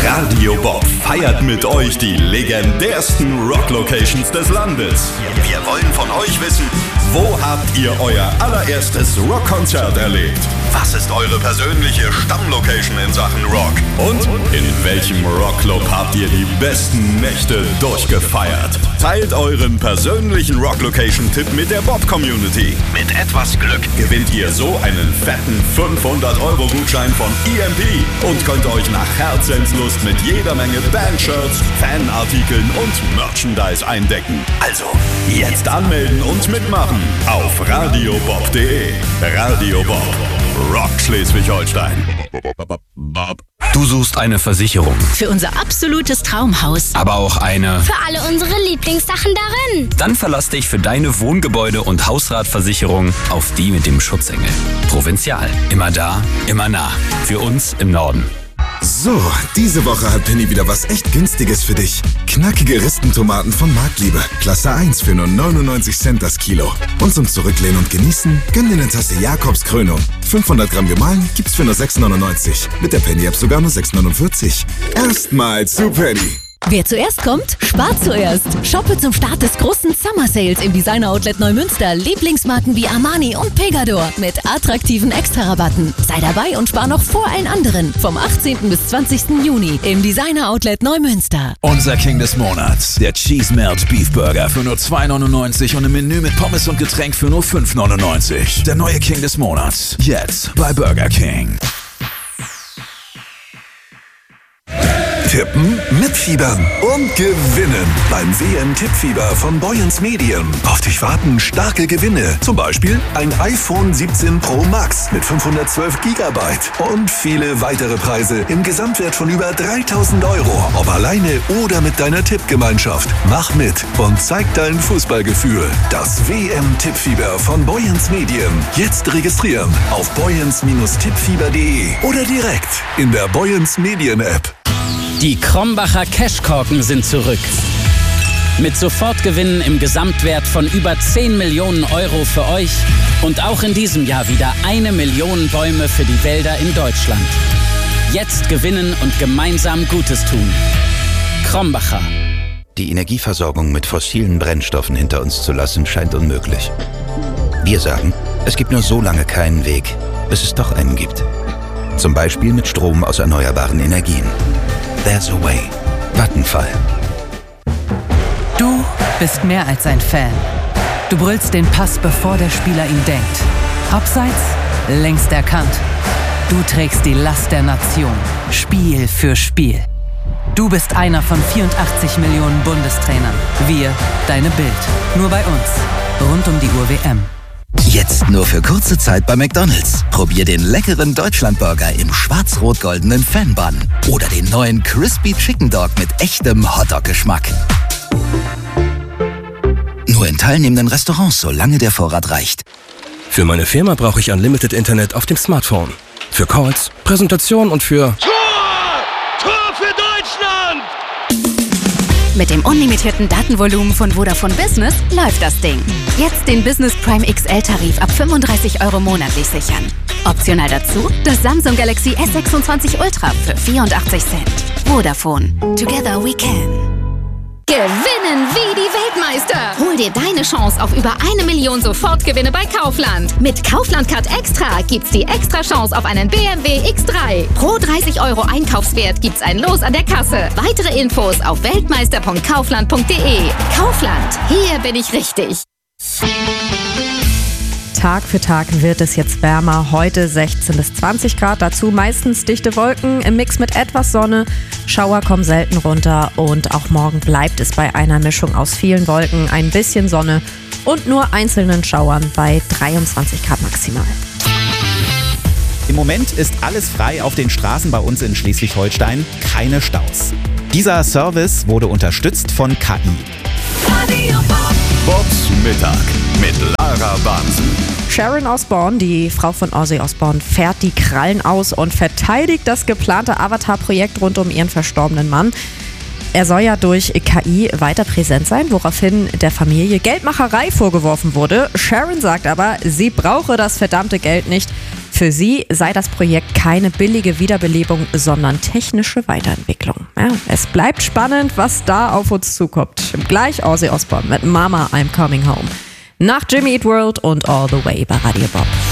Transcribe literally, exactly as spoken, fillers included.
Radio Bob feiert mit euch die legendärsten Rock-Locations des Landes. Wir wollen von euch wissen, wo habt ihr euer allererstes Rockkonzert erlebt? Was ist eure persönliche Stammlocation in Sachen Rock? Und in welchem Rockclub habt ihr die besten Nächte durchgefeiert? Teilt euren persönlichen Rock-Location-Tipp mit der Bob-Community. Mit etwas Glück gewinnt ihr so einen fetten fünfhundert Euro Gutschein von E M P und könnt euch nach Herzenslust mit jeder Menge Bandshirts, Fanartikeln und Merchandise eindecken. Also, jetzt anmelden und mitmachen auf radiobob punkt de. Radio Bob. Rock Schleswig-Holstein. Du suchst eine Versicherung. Für unser absolutes Traumhaus. Aber auch eine... Für alle unsere Lieblingssachen darin. Dann verlass dich für deine Wohngebäude- und Hausratversicherung auf die mit dem Schutzengel. Provinzial. Immer da, immer nah. Für uns im Norden. So, diese Woche hat Penny wieder was echt Günstiges für dich. Knackige Ristentomaten von Marktliebe. Klasse eins für nur neunundneunzig Cent das Kilo. Und zum Zurücklehnen und Genießen, gönn dir eine Tasse Jakobs Krönung. fünfhundert Gramm gemahlen gibt's für nur sechs neunundneunzig. Mit der Penny-App sogar nur sechs neunundvierzig. Erstmal zu Penny. Wer zuerst kommt, spart zuerst. Shoppe zum Start des großen Summer Sales im Designer Outlet Neumünster Lieblingsmarken wie Armani und Pegador mit attraktiven Extrarabatten. Sei dabei und spar noch vor allen anderen vom achtzehnten bis zwanzigsten Juni im Designer Outlet Neumünster. Unser King des Monats, der Cheese Melt Beef Burger für nur zwei neunundneunzig und ein Menü mit Pommes und Getränk für nur fünf neunundneunzig. Der neue King des Monats, jetzt bei Burger King. Tippen, mitfiebern und gewinnen beim W M-Tippfieber von Boyens Medien. Auf dich warten starke Gewinne, zum Beispiel ein iPhone siebzehn Pro Max mit fünfhundertzwölf Gigabyte und viele weitere Preise im Gesamtwert von über dreitausend Euro. Ob alleine oder mit deiner Tippgemeinschaft. Mach mit und zeig dein Fußballgefühl. Das W M-Tippfieber von Boyens Medien. Jetzt registrieren auf boyens Tippfieber punkt de oder direkt in der Boyens Medien App. Die Krombacher Cashkorken sind zurück. Mit Sofortgewinnen im Gesamtwert von über zehn Millionen Euro für euch und auch in diesem Jahr wieder eine Million Bäume für die Wälder in Deutschland. Jetzt gewinnen und gemeinsam Gutes tun. Krombacher. Die Energieversorgung mit fossilen Brennstoffen hinter uns zu lassen, scheint unmöglich. Wir sagen, es gibt nur so lange keinen Weg, bis es doch einen gibt. Zum Beispiel mit Strom aus erneuerbaren Energien. There's a way. Vattenfall. Du bist mehr als ein Fan. Du brüllst den Pass, bevor der Spieler ihn denkt. Abseits, längst erkannt. Du trägst die Last der Nation. Spiel für Spiel. Du bist einer von vierundachtzig Millionen Bundestrainern. Wir, deine Bild. Nur bei uns. Rund um die Uhr W M. Jetzt nur für kurze Zeit bei McDonald's. Probier den leckeren Deutschlandburger im schwarz-rot-goldenen Fan-Bun. Oder den neuen Crispy Chicken Dog mit echtem Hotdog-Geschmack. Nur in teilnehmenden Restaurants, solange der Vorrat reicht. Für meine Firma brauche ich Unlimited Internet auf dem Smartphone. Für Calls, Präsentationen und für... Tor! Tor für Deutschland! Mit dem unlimitierten Datenvolumen von Vodafone Business läuft das Ding. Jetzt den Business Prime X L-Tarif ab fünfunddreißig Euro monatlich sichern. Optional dazu das Samsung Galaxy S sechsundzwanzig Ultra für vierundachtzig Cent. Vodafone. Together we can. Gewinnen wie die Weltmeister! Hol dir deine Chance auf über eine Million Sofortgewinne bei Kaufland. Mit Kaufland Card Extra gibt's die extra Chance auf einen B M W X drei. Pro dreißig Euro Einkaufswert gibt's ein Los an der Kasse. Weitere Infos auf weltmeister punkt kaufland punkt de. Kaufland, hier bin ich richtig. Tag für Tag wird es jetzt wärmer. Heute sechzehn bis zwanzig Grad. Dazu meistens dichte Wolken im Mix mit etwas Sonne. Schauer kommen selten runter. Und auch morgen bleibt es bei einer Mischung aus vielen Wolken, ein bisschen Sonne und nur einzelnen Schauern bei dreiundzwanzig Grad maximal. Im Moment ist alles frei auf den Straßen bei uns in Schleswig-Holstein. Keine Staus. Dieser Service wurde unterstützt von K I. Bobs Mittag mit Lara Bansen. Sharon Osbourne, die Frau von Ozzy Osbourne, fährt die Krallen aus und verteidigt das geplante Avatar-Projekt rund um ihren verstorbenen Mann. Er soll ja durch K I weiter präsent sein, woraufhin der Familie Geldmacherei vorgeworfen wurde. Sharon sagt aber, sie brauche das verdammte Geld nicht. Für sie sei das Projekt keine billige Wiederbelebung, sondern technische Weiterentwicklung. Ja, es bleibt spannend, was da auf uns zukommt. Gleich Ozzy Osbourne mit Mama, I'm Coming Home. Nach Jimmy Eat World und All the Way bei Radio Bob.